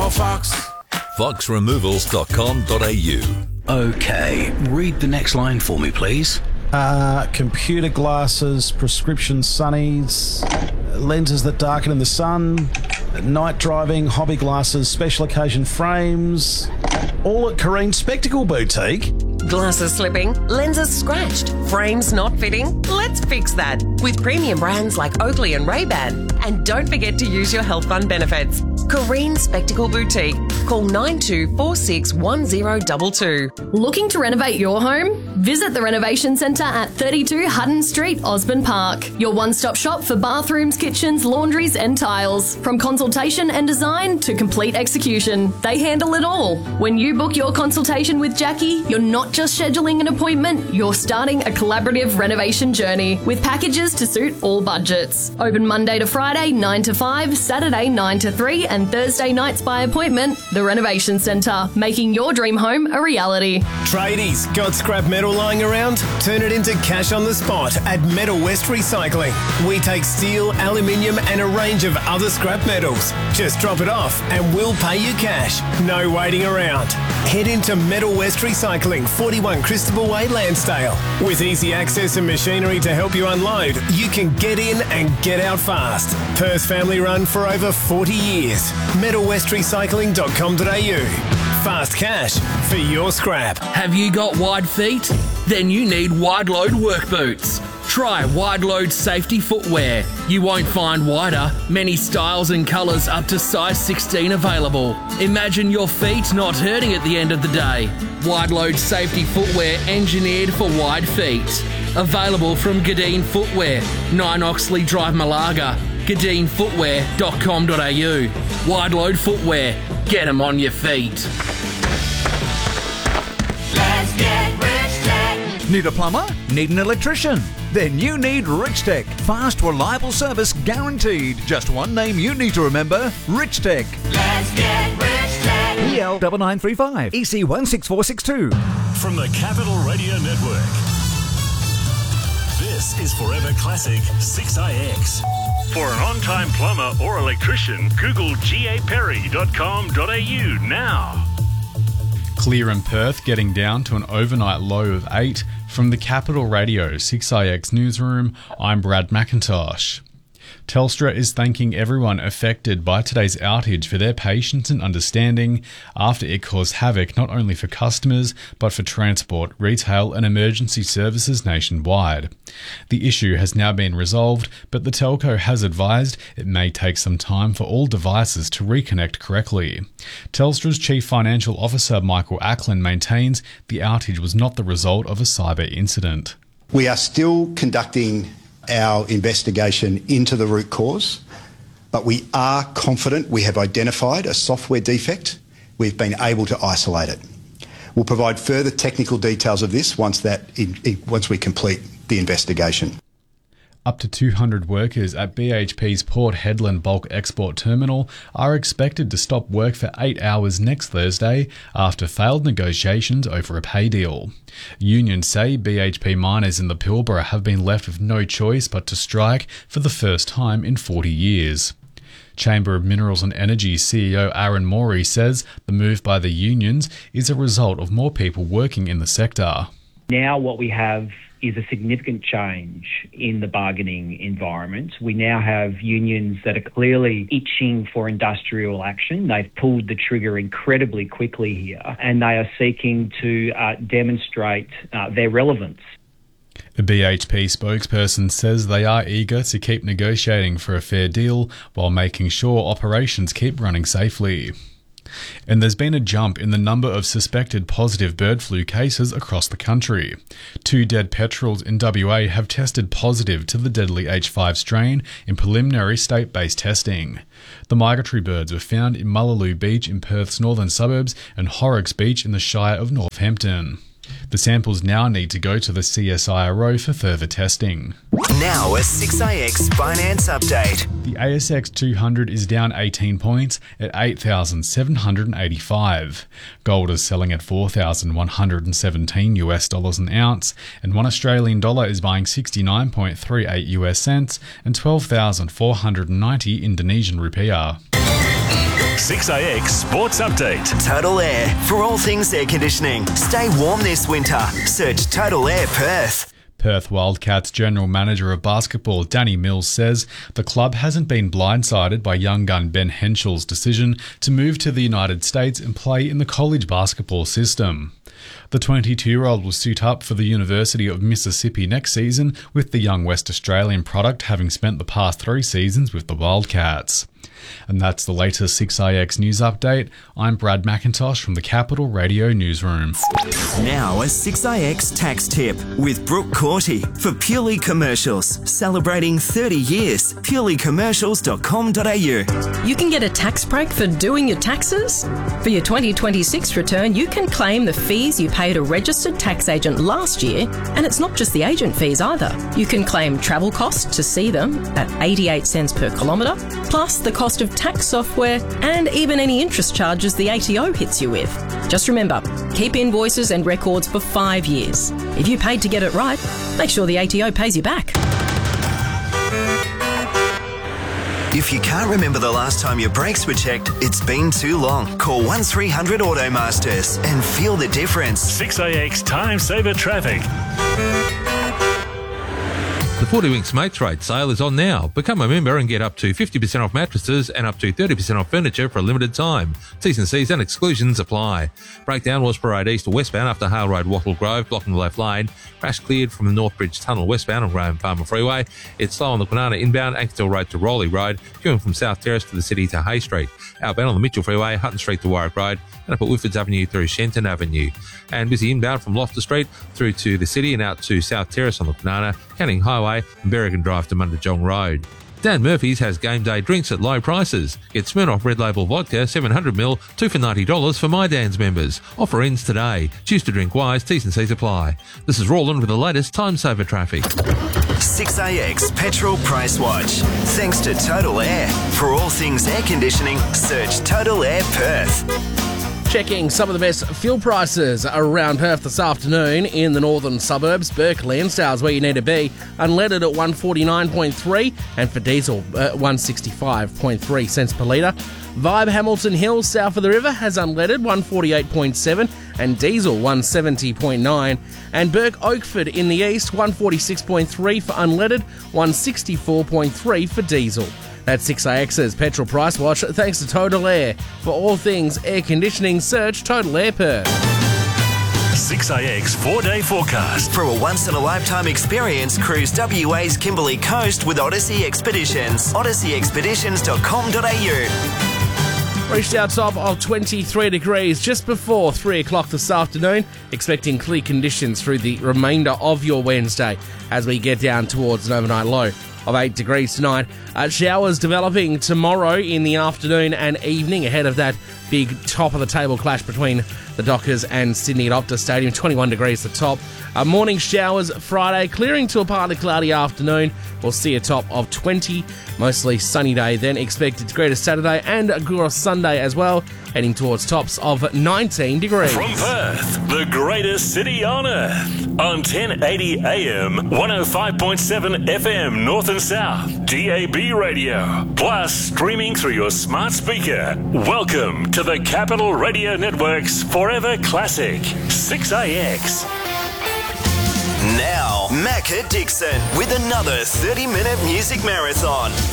Fox. foxremovals.com.au. Okay, read the next line for me, please. Computer glasses, prescription sunnies, lenses that darken in the sun, night driving, hobby glasses, special occasion frames, all at Careen Spectacle Boutique. Glasses slipping, lenses scratched, frames not fitting? Let's fix that with premium brands like Oakley and Ray-Ban. And don't forget to use your health fund benefits. Careen Spectacle Boutique. Call 92461022. Looking to renovate your home? Visit the Renovation Centre at 32 Hutton Street, Osborne Park. Your one-stop shop for bathrooms, kitchens, laundries and tiles. From consultation and design to complete execution, they handle it all. When you book your consultation with Jackie, you're not just scheduling an appointment, you're starting a collaborative renovation journey with packages to suit all budgets. Open Monday to Friday 9 to 5, Saturday 9 to 3 and Thursday nights by appointment. The Renovation Centre, making your dream home a reality. Tradies, got scrap metal lying around? Turn it into cash on the spot at Metal West Recycling. We take steel, aluminium and a range of other scrap metals. Just drop it off and we'll pay you cash. No waiting around. Head into Metal West Recycling, 41 Christopher Way, Lansdale. With easy access and machinery to help you unload, you can get in and get out fast. Perth family run for over 40 years. metalwestrecycling.com.au. Fast cash for your scrap. Have you got wide feet? Then you need Wide Load work boots. Try Wide Load safety footwear. You won't find wider, many styles and colours up to size 16 available. Imagine your feet not hurting at the end of the day. Wide Load safety footwear engineered for wide feet. Available from Gadeen Footwear, 9 Oxley Drive, Malaga. GadeenFootwear.com.au. Wide Load Footwear. Get them on your feet. Let's get Rich Tech. Need a plumber? Need an electrician? Then you need Rich Tech. Fast, reliable service guaranteed. Just one name you need to remember, Rich Tech. Let's get Rich Tech. EL 9935 EC 16462. From the Capital Radio Network. This is Forever Classic 6IX. For an on-time plumber or electrician, Google gaperry.com.au now. Clear in Perth, getting down to an overnight low of 8. From the Capital Radio 6IX newsroom, I'm Brad McIntosh. Telstra is thanking everyone affected by today's outage for their patience and understanding after it caused havoc not only for customers but for transport, retail and emergency services nationwide. The issue has now been resolved, but the telco has advised it may take some time for all devices to reconnect correctly. Telstra's Chief Financial Officer Michael Ackland maintains the outage was not the result of a cyber incident. We are still conducting our investigation into the root cause, but we are confident we have identified a software defect. We've been able to isolate it. We'll provide further technical details of this once we complete the investigation. Up to 200 workers at BHP's Port Hedland Bulk Export Terminal are expected to stop work for 8 hours next Thursday after failed negotiations over a pay deal. Unions say BHP miners in the Pilbara have been left with no choice but to strike for the first time in 40 years. Chamber of Minerals and Energy CEO Aaron Morey says the move by the unions is a result of more people working in the sector. Now what we have is a significant change in the bargaining environment. We now have unions that are clearly itching for industrial action. They've pulled the trigger incredibly quickly here, and they are seeking to demonstrate their relevance. A BHP spokesperson says they are eager to keep negotiating for a fair deal while making sure operations keep running safely. And there's been a jump in the number of suspected positive bird flu cases across the country. 2 dead petrels in WA have tested positive to the deadly H5 strain in preliminary state-based testing. The migratory birds were found in Mullaloo Beach in Perth's northern suburbs and Horrocks Beach in the Shire of Northampton. The samples now need to go to the CSIRO for further testing. Now a 6IX finance update. The ASX 200 is down 18 points at 8,785. Gold is selling at $4,117 an ounce, and $1 Australian dollar is buying 69.38 US cents and 12,490 Indonesian rupiah. 6AX Sports Update. Total Air. For all things air conditioning, stay warm this winter. Search Total Air Perth. Perth Wildcats General Manager of Basketball Danny Mills says the club hasn't been blindsided by young gun Ben Henschel's decision to move to the United States and play in the college basketball system. The 22-year-old will suit up for the University of Mississippi next season, with the young West Australian product having spent the past 3 seasons with the Wildcats. And that's the latest 6IX news update. I'm Brad McIntosh from the Capital Radio Newsroom. Now a 6IX tax tip with Brooke Corty for Purely Commercials. Celebrating 30 years. purelycommercials.com.au. You can get a tax break for doing your taxes. For your 2026 return, you can claim the fees you paid a registered tax agent last year, and it's not just the agent fees either. You can claim travel costs to see them at 88 cents per kilometre, plus the cost of tax software and even any interest charges the ATO hits you with. Just remember, keep invoices and records for 5 years. If you paid to get it right, make sure the ATO pays you back. If you can't remember the last time your brakes were checked, it's been too long. Call 1300 Automasters and feel the difference. 6AX Time Saver Traffic. The 40 Winks Mates Rate sale is on now. Become a member and get up to 50% off mattresses and up to 30% off furniture for a limited time. T's and C's and exclusions apply. Breakdown was Parade East to westbound after Hale Road, Wattle Grove, blocking the left lane. Crash cleared from the Northbridge Tunnel westbound on Graham Farmer Freeway. It's slow on the Kwinana inbound, Ankerstall Road to Rowley Road, queuing from South Terrace to the city to Hay Street. Outbound on the Mitchell Freeway, Hutton Street to Warwick Road, and up at Whitfords Avenue through Shenton Avenue. And busy inbound from Loftus Street through to the city and out to South Terrace on the Kwinana, Canning Highway and Berrigan Drive to Mundajong Road. Dan Murphy's has game day drinks at low prices. Get Smirnoff Red Label Vodka 700ml, 2 for $90 for My Dan's members. Offer ends today. Choose to drink wise, T's and C's apply. This is Roland with the latest time saver traffic. 6AX Petrol Price Watch. Thanks to Total Air. For all things air conditioning, search Total Air Perth. Checking some of the best fuel prices around Perth this afternoon in the northern suburbs. Burke Lansdowne's where you need to be. Unleaded at 149.3 and for diesel 165.3 cents per litre. Vibe Hamilton Hill south of the river has unleaded 148.7 and diesel 170.9. And Burke Oakford in the east 146.3 for unleaded, 164.3 for diesel. That's 6AX's Petrol Price Watch, thanks to Total Air. For all things air conditioning, search Total Air Perth. 6AX 4-day forecast. For a once-in-a-lifetime experience, cruise WA's Kimberley Coast with Odyssey Expeditions. odysseyexpeditions.com.au. Reached our top of 23 degrees just before 3 o'clock this afternoon. Expecting clear conditions through the remainder of your Wednesday as we get down towards an overnight low of 8 degrees tonight. Showers developing tomorrow in the afternoon and evening ahead of that big top-of-the-table clash between the Dockers and Sydney at Optus Stadium. 21 degrees at the top. Morning showers Friday, clearing to a partly cloudy afternoon. We'll see a top of 20, mostly sunny day. Then expected to greater Saturday and a good Sunday as well, heading towards tops of 19 degrees. From Perth, the greatest city on earth, on 1080 AM, 105.7 FM North and South, DAB radio, plus streaming through your smart speaker. Welcome to the Capital Radio Network's Forever Classic, 6AX. Now, Macca Dixon with another 30-minute music marathon.